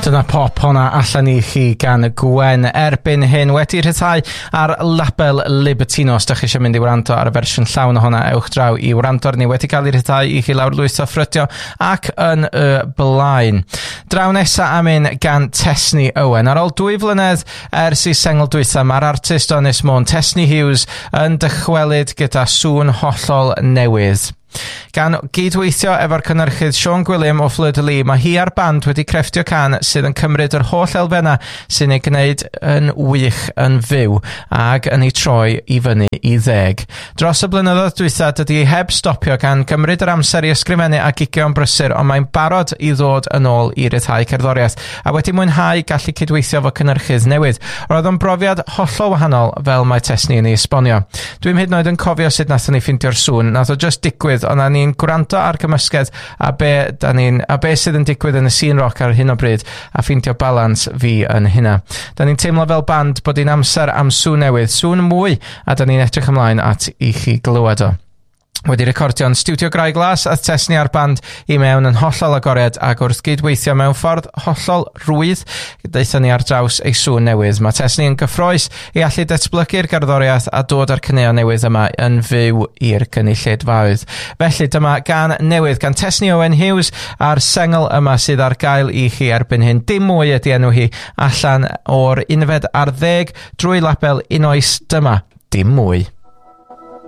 Dyna pop honna allan I chi gan Gwen erbyn hyn wedi rhyddhau ar label Libertino. Os ydych chi eisiau mynd I wrando ar y fersiwn llawn honna, ewch draw I wrando ni wedi cael ei rhyddhau I chi lawr lwyth o ffrydio ac yn y blaen. Draw nesa am un gan Tesni Owen. Ar ôl 2 flynedd ers I sengl dwytha, mae'r artist Ynys Môn Tesni Hughes yn dychwelyd gyda sŵn hollol newydd. Gan gydweithio efo'r cynnyrchydd Siôn Gwilym o Fleur de Lis, mae hi a'r band wedi crefftio can sydd yn cymryd yr holl elfenna sy'n ei gwneud yn wych yn fyw ac yn ei troi I fyny I 10. Dros y blynyddoedd dwytha dydy hi heb stopio gan gymryd yr amser I ysgrifennu a gigio'n brysur, ond mae'n barod I ddod yn ôl I ryddhau cerddoriaeth a wedi mwynhau gallu cydweithio fo cynnyrchydd newydd. Roedd o'n brofiad hollol wahanol fel mae Tesni yn ei esbonio. Dwi'n hyd yn oed yn cofio sut nathon ni ffeindio'r sŵn, nath o just digwydd ond ni'n gwrando ar gymysgedd a be sydd yn digwydd yn y scene rock ar hyn o bryd a ffeindio balans fi yn hynna. Da ni'n teimlo fel band bod hi'n amser am sŵn newydd, sŵn mwy a da ni'n edrych ymlaen at I chi glywed o. Wedi recordio'n studio Graig Glas a Tesni a'r band I mewn yn hollol agored ac wrth gydweithio mewn ffordd hollol rwydd daethon ni ar draws ei sŵn newydd. Mae Tesni yn gyffroes I allu datblygu'r gerddoriaeth a dod â'r cyneuon newydd yma yn fyw i'r gynulleidfaoedd. Felly dyma gan newydd gan Tesni Owen Hughes a'r sengl yma sydd ar gael I chi erbyn hyn. Dim mwy ydi enw hi allan o'r 11 ar 10 drwy label Unoes. Dyma Dim Mwy.